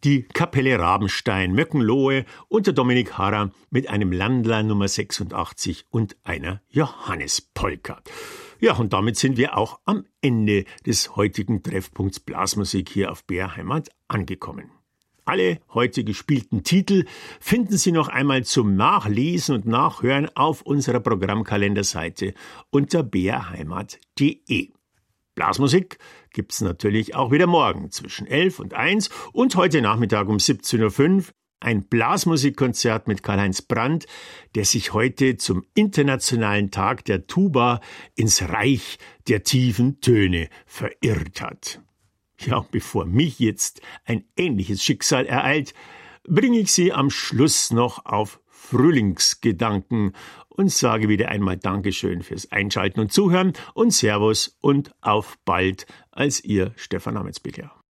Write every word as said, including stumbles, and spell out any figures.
die Kapelle Rabenstein, Möckenlohe und der Dominik Harrer mit einem Landler Nummer sechsundachtzig und einer Johannespolka. Ja, und damit sind wir auch am Ende des heutigen Treffpunkts Blasmusik hier auf B R Heimat angekommen. Alle heute gespielten Titel finden Sie noch einmal zum Nachlesen und Nachhören auf unserer Programmkalenderseite unter b r heimat punkt d e. Blasmusik gibt's natürlich auch wieder morgen zwischen elf und eins und heute Nachmittag um siebzehn Uhr fünf ein Blasmusikkonzert mit Karl-Heinz Brandt, der sich heute zum Internationalen Tag der Tuba ins Reich der tiefen Töne verirrt hat. Ja, und bevor mich jetzt ein ähnliches Schicksal ereilt, bringe ich Sie am Schluss noch auf Frühlingsgedanken und sage wieder einmal Dankeschön fürs Einschalten und Zuhören und Servus und auf bald als Ihr Stefan Ametsbecker.